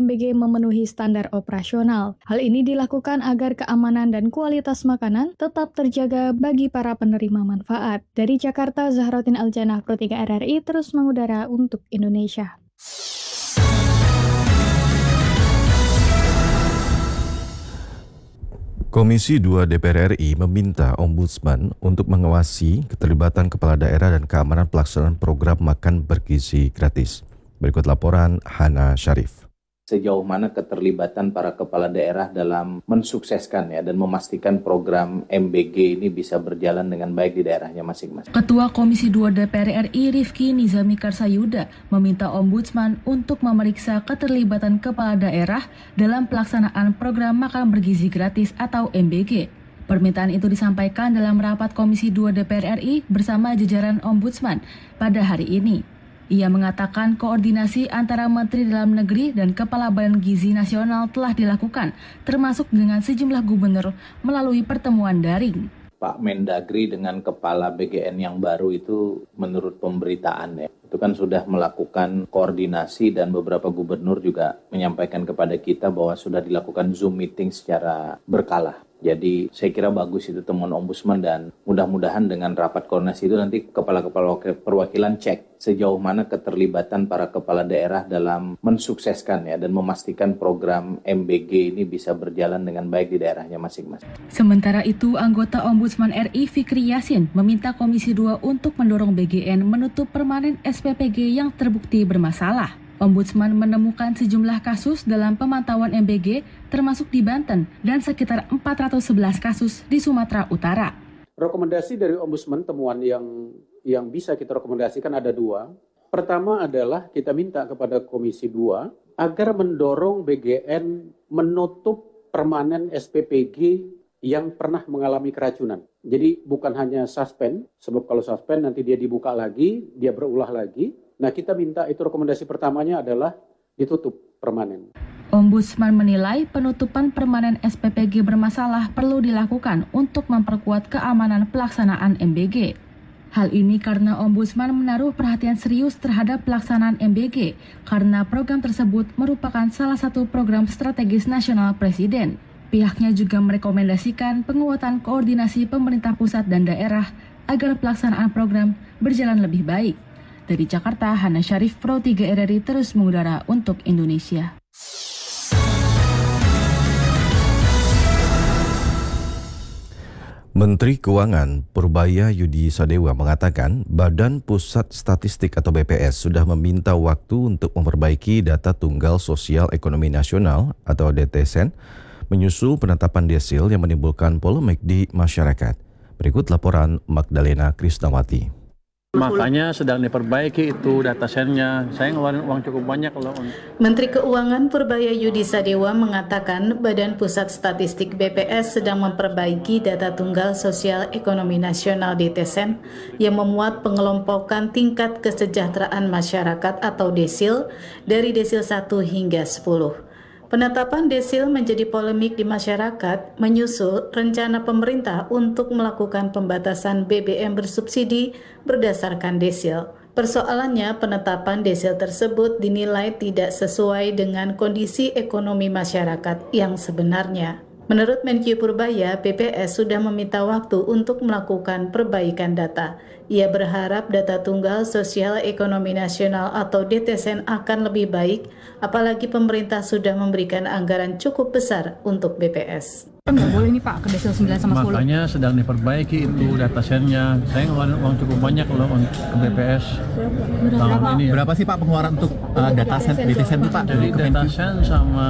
MBG memenuhi standar operasional. Hal ini dilakukan agar keamanan dan kualitas makanan tetap terjaga bagi para penerima manfaat. Dari Jakarta, Zahrotin Aljannah, Pro 3 RRI terus mengudara untuk Indonesia. Komisi 2 DPR RI meminta Ombudsman untuk mengawasi keterlibatan kepala daerah dan keamanan pelaksanaan program makan bergizi gratis. Berikut laporan Hana Syarif. Sejauh mana keterlibatan para kepala daerah dalam mensukseskan dan memastikan program MBG ini bisa berjalan dengan baik di daerahnya masing-masing. Ketua Komisi 2 DPR RI Rifki Nizami Karsayuda meminta Ombudsman untuk memeriksa keterlibatan kepala daerah dalam pelaksanaan program makan bergizi gratis atau MBG. Permintaan itu disampaikan dalam rapat Komisi 2 DPR RI bersama jajaran Ombudsman pada hari ini. Ia mengatakan koordinasi antara Menteri Dalam Negeri dan Kepala Badan Gizi Nasional telah dilakukan, termasuk dengan sejumlah gubernur melalui pertemuan daring. Pak Mendagri dengan Kepala BGN yang baru itu menurut pemberitaan itu kan sudah melakukan koordinasi dan beberapa gubernur juga menyampaikan kepada kita bahwa sudah dilakukan Zoom meeting secara berkala. Jadi saya kira bagus itu temuan Ombudsman dan mudah-mudahan dengan rapat koordinasi itu nanti kepala-kepala perwakilan cek sejauh mana keterlibatan para kepala daerah dalam mensukseskan dan memastikan program MBG ini bisa berjalan dengan baik di daerahnya masing-masing. Sementara itu, anggota Ombudsman RI Fikri Yasin meminta Komisi 2 untuk mendorong BGN menutup permanen SPPG yang terbukti bermasalah. Ombudsman menemukan sejumlah kasus dalam pemantauan MBG, termasuk di Banten, dan sekitar 411 kasus di Sumatera Utara. Rekomendasi dari Ombudsman, temuan yang bisa kita rekomendasikan ada dua. Pertama adalah kita minta kepada Komisi 2 agar mendorong BGN menutup permanen SPPG yang pernah mengalami keracunan. Jadi bukan hanya suspend, sebab kalau suspend nanti dia dibuka lagi, dia berulah lagi. Nah, kita minta itu rekomendasi pertamanya adalah ditutup permanen. Ombudsman menilai penutupan permanen SPPG bermasalah perlu dilakukan untuk memperkuat keamanan pelaksanaan MBG. Hal ini karena Ombudsman menaruh perhatian serius terhadap pelaksanaan MBG karena program tersebut merupakan salah satu program strategis nasional Presiden. Pihaknya juga merekomendasikan penguatan koordinasi pemerintah pusat dan daerah agar pelaksanaan program berjalan lebih baik. Dari Jakarta, Hana Syarif, Pro 3 RRI terus mengudara untuk Indonesia. Menteri Keuangan Purbaya Yudi Sadewa mengatakan Badan Pusat Statistik atau BPS sudah meminta waktu untuk memperbaiki data Tunggal Sosial Ekonomi Nasional atau DTSN menyusul penetapan desil yang menimbulkan polemik di masyarakat. Berikut laporan Magdalena Krisnawati. Makanya sedang diperbaiki itu data sennya. Saya ngeluarin uang cukup banyak loh. Menteri Keuangan Purbaya Yudi Sadewa mengatakan Badan Pusat Statistik BPS sedang memperbaiki data Tunggal Sosial Ekonomi Nasional DTSN yang memuat pengelompokan tingkat kesejahteraan masyarakat atau desil dari desil 1 hingga 10. Penetapan desil menjadi polemik di masyarakat menyusul rencana pemerintah untuk melakukan pembatasan BBM bersubsidi berdasarkan desil. Persoalannya, penetapan desil tersebut dinilai tidak sesuai dengan kondisi ekonomi masyarakat yang sebenarnya. Menurut Menkyu Purbaya, BPS sudah meminta waktu untuk melakukan perbaikan data. Ia berharap data Tunggal Sosial Ekonomi Nasional atau DTSN akan lebih baik, apalagi pemerintah sudah memberikan anggaran cukup besar untuk BPS. Nggak boleh nih Pak, ke desil 9 sama 10. Makanya sedang diperbaiki itu data sennya. Saya ngeluarin uang cukup banyak loh ke BPS. Tahun ini ya. Berapa sih Pak pengeluaran untuk data sen DTSN itu Pak? Jadi data sen sama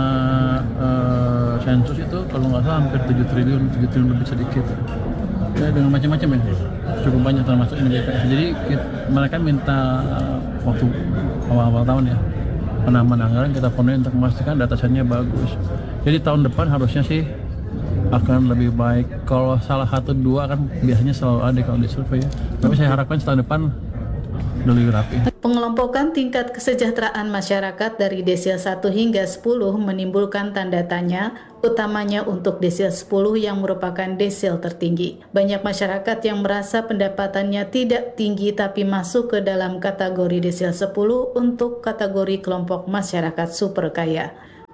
sensus itu kalau nggak salah hampir 7 triliun lebih sedikit. Ya, dengan macam-macam ya, cukup banyak termasuk ini BPS. Jadi mereka minta waktu awal-awal tahun ya, penambahan anggaran kita penuhi untuk memastikan data sennya bagus. Jadi tahun depan harusnya sih akan lebih baik. Kalau salah 1-2 kan biasanya selalu ada kalau di survei ya. Tapi saya harapkan tahun depan udah lebih rapi. Pengelompokan tingkat kesejahteraan masyarakat dari desil 1 hingga 10 menimbulkan tanda tanya, utamanya untuk desil 10 yang merupakan desil tertinggi. Banyak masyarakat yang merasa pendapatannya tidak tinggi tapi masuk ke dalam kategori desil 10 untuk kategori kelompok masyarakat super kaya.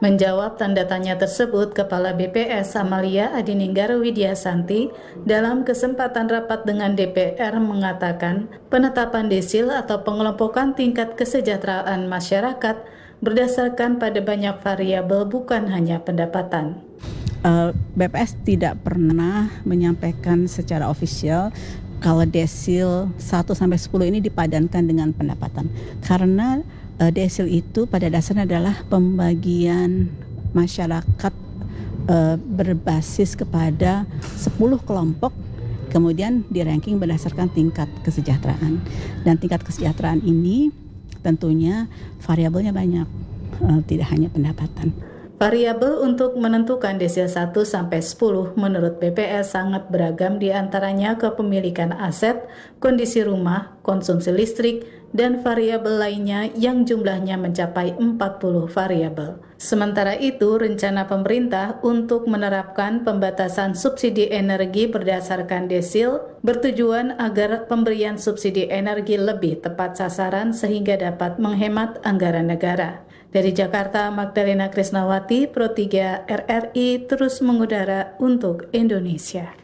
Menjawab tanda tanya tersebut, Kepala BPS Amalia Adininggar Widyasanti dalam kesempatan rapat dengan DPR mengatakan penetapan desil atau pengelompokan tingkat kesejahteraan masyarakat berdasarkan pada banyak variabel bukan hanya pendapatan. BPS tidak pernah menyampaikan secara ofisial kalau desil 1-10 ini dipadankan dengan pendapatan. Karena desil itu pada dasarnya adalah pembagian masyarakat berbasis kepada 10 kelompok, kemudian di-ranking berdasarkan tingkat kesejahteraan. Dan tingkat kesejahteraan ini tentunya variabelnya banyak, tidak hanya pendapatan. Variabel untuk menentukan desil 1-10 menurut BPS sangat beragam, di antaranya kepemilikan aset, kondisi rumah, konsumsi listrik, dan variabel lainnya yang jumlahnya mencapai 40 variabel. Sementara itu, rencana pemerintah untuk menerapkan pembatasan subsidi energi berdasarkan desil bertujuan agar pemberian subsidi energi lebih tepat sasaran sehingga dapat menghemat anggaran negara. Dari Jakarta, Magdalena Krisnawati, Pro 3 RRI terus mengudara untuk Indonesia.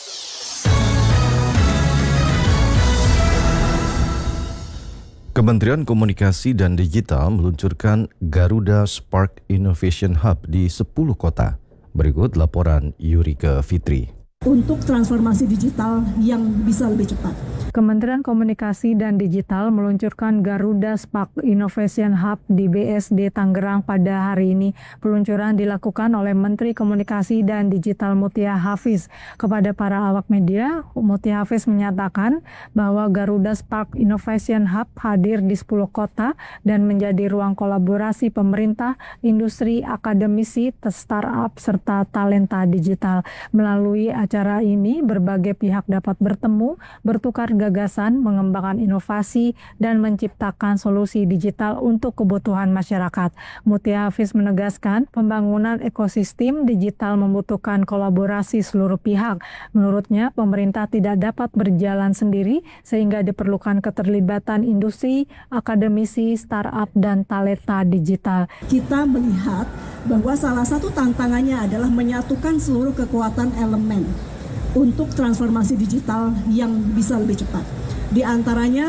Kementerian Komunikasi dan Digital meluncurkan Garuda Spark Innovation Hub di 10 kota. Berikut laporan Yurika Fitri. Untuk transformasi digital yang bisa lebih cepat. Kementerian Komunikasi dan Digital meluncurkan Garuda Spark Innovation Hub di BSD Tangerang pada hari ini. Peluncuran dilakukan oleh Menteri Komunikasi dan Digital Mutia Hafiz. Kepada para awak media, Mutia Hafiz menyatakan bahwa Garuda Spark Innovation Hub hadir di 10 kota dan menjadi ruang kolaborasi pemerintah, industri, akademisi, startup, serta talenta digital. Melalui acara ini, berbagai pihak dapat bertemu, bertukar gagasan, mengembangkan inovasi, dan menciptakan solusi digital untuk kebutuhan masyarakat. Mutia Hafiz menegaskan, pembangunan ekosistem digital membutuhkan kolaborasi seluruh pihak. Menurutnya, pemerintah tidak dapat berjalan sendiri, sehingga diperlukan keterlibatan industri, akademisi, startup, dan talenta digital. Kita melihat bahwa salah satu tantangannya adalah menyatukan seluruh kekuatan elemen untuk transformasi digital yang bisa lebih cepat. Di antaranya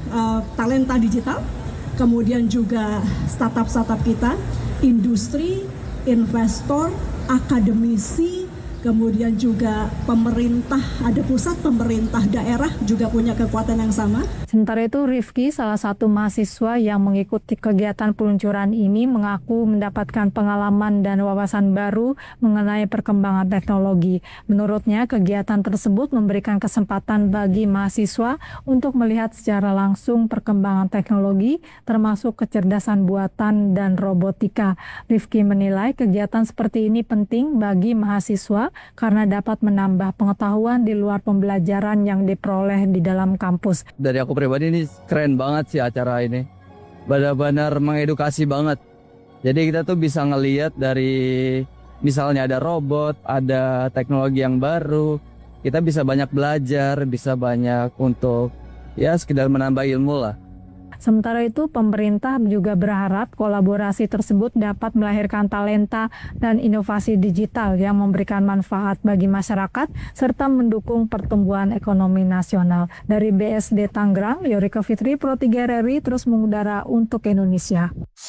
talenta digital, kemudian juga startup-startup kita, industri, investor, akademisi, kemudian juga pemerintah, ada pusat, pemerintah daerah juga punya kekuatan yang sama. Sementara itu, Rifki, salah satu mahasiswa yang mengikuti kegiatan peluncuran ini, mengaku mendapatkan pengalaman dan wawasan baru mengenai perkembangan teknologi. Menurutnya, kegiatan tersebut memberikan kesempatan bagi mahasiswa untuk melihat secara langsung perkembangan teknologi, termasuk kecerdasan buatan dan robotika. Rifki menilai kegiatan seperti ini penting bagi mahasiswa karena dapat menambah pengetahuan di luar pembelajaran yang diperoleh di dalam kampus. Dari aku pribadi ini keren banget sih acara ini. Benar-benar mengedukasi banget. Jadi kita tuh bisa ngelihat dari misalnya ada robot, ada teknologi yang baru, kita bisa banyak belajar, bisa banyak untuk ya sekedar menambah ilmu lah. Sementara itu, pemerintah juga berharap kolaborasi tersebut dapat melahirkan talenta dan inovasi digital yang memberikan manfaat bagi masyarakat serta mendukung pertumbuhan ekonomi nasional. Dari BSD Tangerang, Yurika Fitri, Pro 3 RRI terus mengudara untuk Indonesia.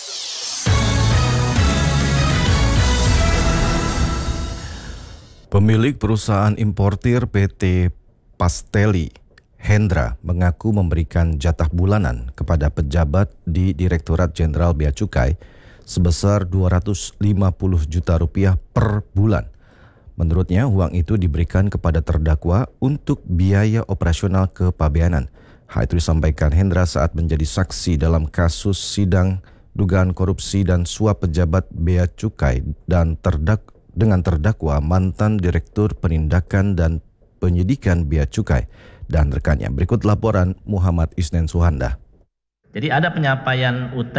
Pemilik perusahaan importir PT Pastelli, Hendra, mengaku memberikan jatah bulanan kepada pejabat di Direktorat Jenderal Bea Cukai sebesar Rp250 juta per bulan. Menurutnya, uang itu diberikan kepada terdakwa untuk biaya operasional kepabeanan. Hal itu disampaikan Hendra saat menjadi saksi dalam kasus sidang dugaan korupsi dan suap pejabat Bea Cukai dan dengan terdakwa mantan Direktur Penindakan dan Penyidikan Bea Cukai dan rekannya. Berikut laporan Muhammad Isnen Suhanda. Jadi ada penyampaian UT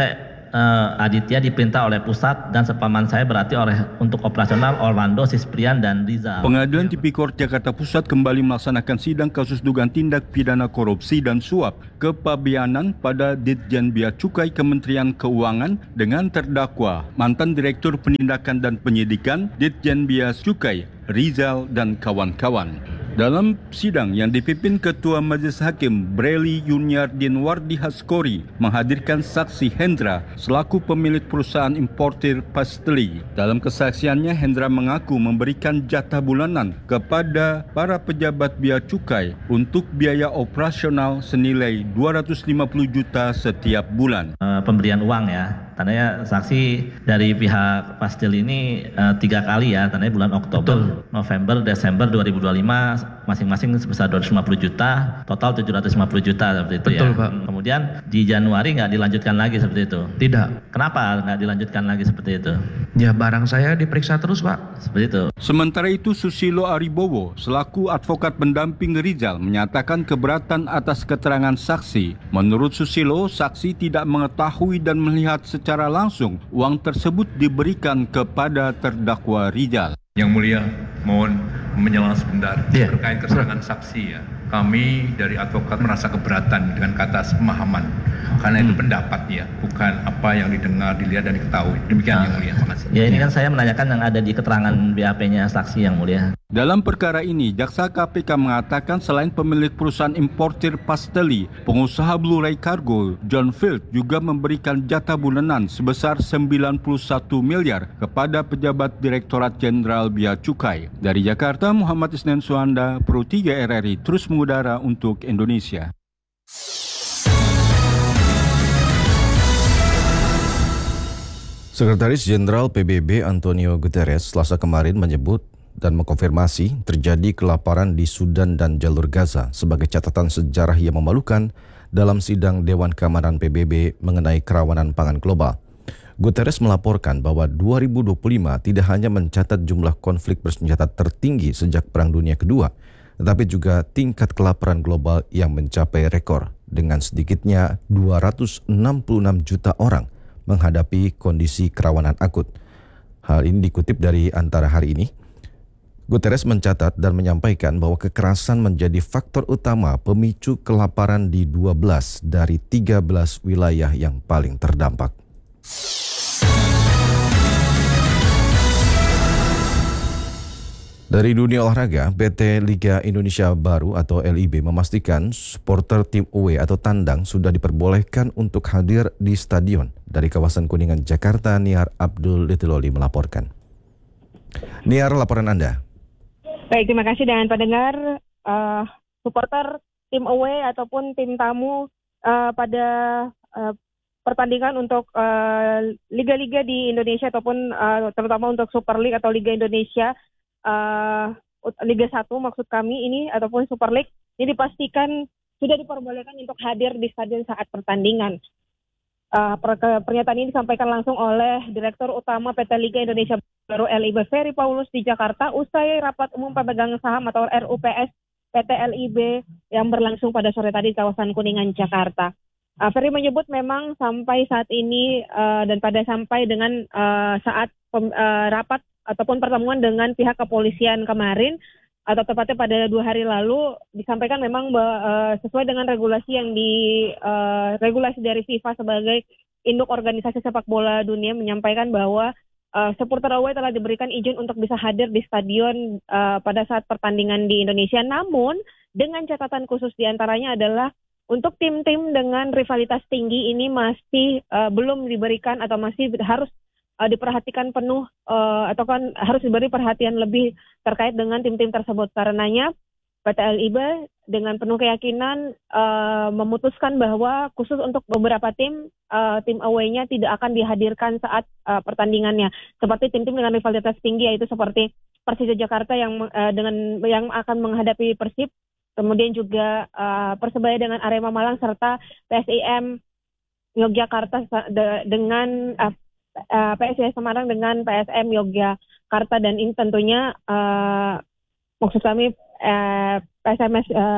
Aditya diperintah oleh pusat dan sepaman saya berarti untuk operasional Orlando, Sisprian dan Rizal. Pengadilan Tipikor Jakarta Pusat kembali melaksanakan sidang kasus dugaan tindak pidana korupsi dan suap kepabeanan pada Ditjen Bea Cukai Kementerian Keuangan dengan terdakwa mantan Direktur Penindakan dan Penyidikan Ditjen Bea Cukai Rizal dan kawan-kawan. Dalam sidang yang dipimpin Ketua Majelis Hakim Breli Yuniardin Wardi Haskori menghadirkan saksi Hendra selaku pemilik perusahaan importir pasteli. Dalam kesaksiannya, Hendra mengaku memberikan jatah bulanan kepada para pejabat bea cukai untuk biaya operasional senilai 250 juta setiap bulan. Pemberian uang ya. Tandanya saksi dari pihak pastel ini 3 kali ya, tandanya bulan Oktober, November, Desember 2025 masing-masing sebesar 250 juta, total 750 juta seperti itu. Betul, ya. Pak. Kemudian di Januari nggak dilanjutkan lagi seperti itu? Tidak. Kenapa nggak dilanjutkan lagi seperti itu? Ya barang saya diperiksa terus, Pak. Seperti itu. Sementara itu Susilo Aribowo selaku advokat pendamping Rizal menyatakan keberatan atas keterangan saksi. Menurut Susilo, saksi tidak mengetahui dan melihat secara langsung uang tersebut diberikan kepada terdakwa Rizal. Yang mulia, mohon menjelaskan sebentar terkait keterangan saksi ya. Kami dari advokat merasa keberatan dengan kata pemahaman karena itu pendapat ya, bukan apa yang didengar, dilihat dan diketahui. Demikian yang mulia. Makasih. Ya ini kan saya menanyakan yang ada di keterangan BAP-nya saksi yang mulia. Dalam perkara ini, Jaksa KPK mengatakan selain pemilik perusahaan importir pasteli, pengusaha Blu-ray Cargo, John Field juga memberikan jatah bulanan sebesar 91 miliar kepada pejabat Direktorat Jenderal Bea Cukai. Dari Jakarta, Muhammad Isnen Suhanda, Pro 3 RRI, terus mengudara untuk Indonesia. Sekretaris Jenderal PBB Antonio Guterres Selasa kemarin menyebut dan mengkonfirmasi terjadi kelaparan di Sudan dan Jalur Gaza sebagai catatan sejarah yang memalukan dalam sidang Dewan Keamanan PBB mengenai kerawanan pangan global. Guterres melaporkan bahwa 2025 tidak hanya mencatat jumlah konflik bersenjata tertinggi sejak Perang Dunia Kedua, tetapi juga tingkat kelaparan global yang mencapai rekor dengan sedikitnya 266 juta orang menghadapi kondisi kerawanan akut. Hal ini dikutip dari Antara hari ini. Guterres mencatat dan menyampaikan bahwa kekerasan menjadi faktor utama pemicu kelaparan di 12 dari 13 wilayah yang paling terdampak. Dari dunia olahraga, PT Liga Indonesia Baru atau LIB memastikan supporter tim away atau tandang sudah diperbolehkan untuk hadir di stadion. Dari kawasan Kuningan, Jakarta, Niar Abdul Litiloli melaporkan. Niar, laporan Anda. Baik, terima kasih dan pendengar, supporter tim away ataupun tim tamu pada pertandingan untuk liga-liga di Indonesia ataupun terutama untuk Super League atau Liga Indonesia Liga 1 maksud kami ini ataupun Super League ini dipastikan sudah diperbolehkan untuk hadir di stadion saat pertandingan. Pernyataan ini disampaikan langsung oleh Direktur Utama PT Liga Indonesia Baru LIB Ferry Paulus di Jakarta usai rapat umum pemegang saham atau RUPS PT LIB yang berlangsung pada sore tadi di kawasan Kuningan, Jakarta. Ferry menyebut memang sampai saat ini dan sampai dengan saat rapat ataupun pertemuan dengan pihak kepolisian kemarin atau tepatnya pada 2 hari lalu disampaikan memang sesuai dengan regulasi yang regulasi dari FIFA sebagai induk organisasi sepak bola dunia menyampaikan bahwa supporter away telah diberikan izin untuk bisa hadir di stadion pada saat pertandingan di Indonesia. Namun dengan catatan khusus diantaranya adalah untuk tim-tim dengan rivalitas tinggi ini masih belum diberikan atau masih harus diperhatikan penuh atau kan harus diberi perhatian lebih terkait dengan tim-tim tersebut. Karenanya PT LIB dengan penuh keyakinan memutuskan bahwa khusus untuk beberapa tim away-nya tidak akan dihadirkan saat pertandingannya. Seperti tim-tim dengan rivalitas tinggi yaitu seperti Persija Jakarta yang akan menghadapi Persib, kemudian juga Persebaya dengan Arema Malang serta PSIM Yogyakarta dengan PSIS Semarang dengan PSM Yogyakarta dan ini tentunya maksud kami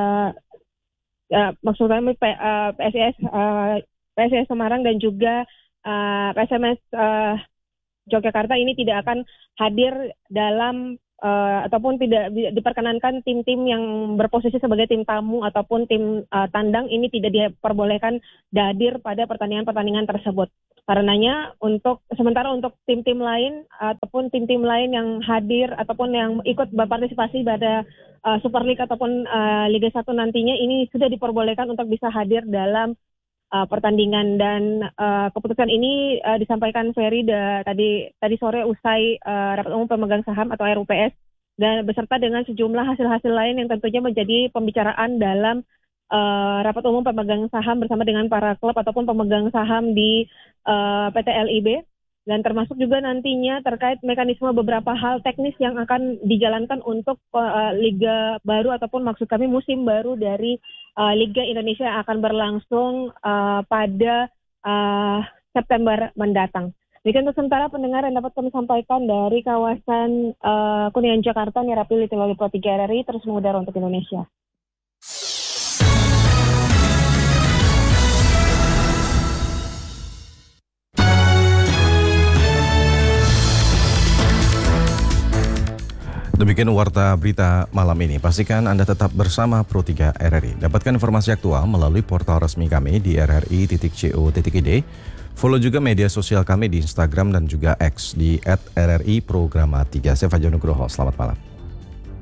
PSIS Semarang dan juga PSMS Yogyakarta ini tidak akan hadir dalam ataupun tidak diperkenankan tim-tim yang berposisi sebagai tim tamu ataupun tim tandang ini tidak diperbolehkan hadir pada pertandingan-pertandingan tersebut. Karenanya sementara untuk tim-tim lain ataupun tim-tim lain yang hadir ataupun yang ikut berpartisipasi pada Super League ataupun Liga 1 nantinya ini sudah diperbolehkan untuk bisa hadir dalam pertandingan, dan keputusan ini disampaikan Ferry tadi sore usai Rapat Umum Pemegang Saham atau RUPS, dan beserta dengan sejumlah hasil-hasil lain yang tentunya menjadi pembicaraan dalam Rapat Umum Pemegang Saham bersama dengan para klub ataupun pemegang saham di PT LIB, dan termasuk juga nantinya terkait mekanisme beberapa hal teknis yang akan dijalankan untuk liga baru ataupun maksud kami musim baru dari Liga Indonesia yang akan berlangsung pada September mendatang. Demikian untuk sementara pendengar yang dapat kami sampaikan dari kawasan Kuningan Jakarta, Nirapil Tiloli Pro 3 RRI terus mengudara untuk Indonesia. Demikian warta berita malam ini. Pastikan Anda tetap bersama Pro 3 RRI. Dapatkan informasi aktual melalui portal resmi kami di rri.co.id. Follow juga media sosial kami di Instagram dan juga X di @RRI Programa 3. Saya Fajar Nugroho. Selamat malam.